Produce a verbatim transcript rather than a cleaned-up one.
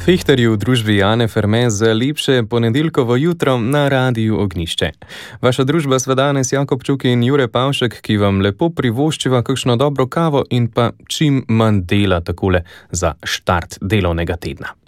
Fehtarji v družbi Jane Ferme za lepše ponedeljkovo jutro na Radiu Ognjišče. Vaša družba sva danes Jakob Čuk in Jure Pavšek, ki vam lepo privoščiva kakšno dobro kavo in pa čim manj dela takole za štart delovnega tedna.